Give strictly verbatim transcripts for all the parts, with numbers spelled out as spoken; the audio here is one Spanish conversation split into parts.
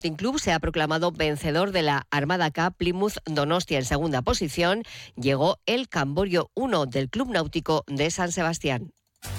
El club se ha proclamado vencedor de la Armada Cup. Plymouth Donostia en segunda posición. Llegó el Camborio uno del Club Náutico de San Sebastián.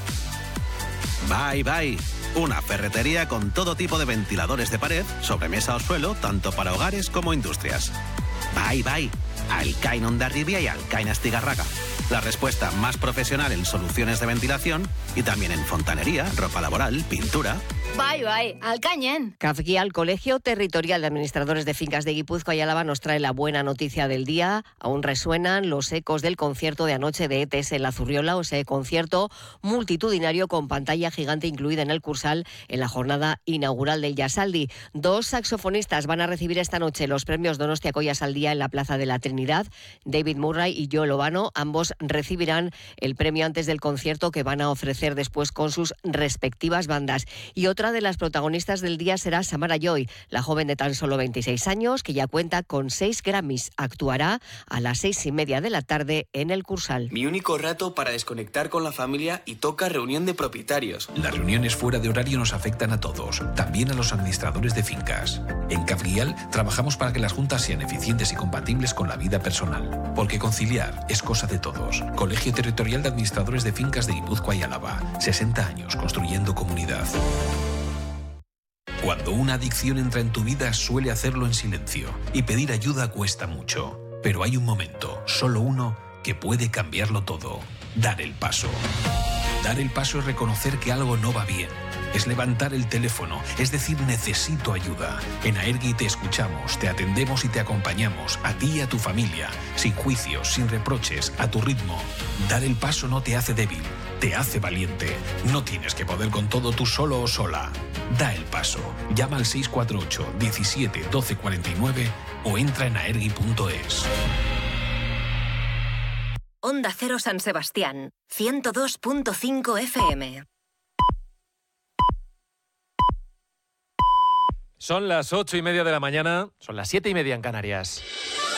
Bye Bye, una ferretería con todo tipo de ventiladores de pared, sobremesa o suelo, tanto para hogares como industrias. Bye Bye, Alcain Hondarribia y Alcain Astigarraga. La respuesta más profesional en soluciones de ventilación y también en fontanería, ropa laboral, pintura. Bye Bye, Alcañen. Cafguía, el Colegio Territorial de Administradores de Fincas de Guipúzcoa y Álava, nos trae la buena noticia del día. Aún resuenan los ecos del concierto de anoche de E T S en La Zurriola, o ese concierto multitudinario con pantalla gigante incluida en el Cursal en la jornada inaugural del Yasaldi. Dos saxofonistas van a recibir esta noche los premios Donostia Collas al Día en la Plaza de la Trinidad. David Murray y Joel Obano, ambos recibirán el premio antes del concierto que van a ofrecer después con sus respectivas bandas. Y otra Otra de las protagonistas del día será Samara Joy, la joven de tan solo veintiséis años, que ya cuenta con seis Grammys. Actuará a las seis y media de la tarde en el Cursal. Mi único rato para desconectar con la familia y toca reunión de propietarios. Las reuniones fuera de horario nos afectan a todos, también a los administradores de fincas. En Cafguial trabajamos para que las juntas sean eficientes y compatibles con la vida personal, porque conciliar es cosa de todos. Colegio Territorial de Administradores de Fincas de Guipúzcoa y Álava. sesenta años construyendo comunidad. Cuando una adicción entra en tu vida, suele hacerlo en silencio, y pedir ayuda cuesta mucho. Pero hay un momento, solo uno, que puede cambiarlo todo: dar el paso. Dar el paso es reconocer que algo no va bien. Es levantar el teléfono, es decir, necesito ayuda. En Aergi te escuchamos, te atendemos y te acompañamos, a ti y a tu familia, sin juicios, sin reproches, a tu ritmo. Dar el paso no te hace débil, te hace valiente. No tienes que poder con todo tú solo o sola. Da el paso. Llama al seis cuatro ocho, diecisiete, doce cuarenta y nueve o entra en aergi punto es. Onda Cero San Sebastián, ciento dos punto cinco F M. Son las ocho y media de la mañana, son las siete y media en Canarias.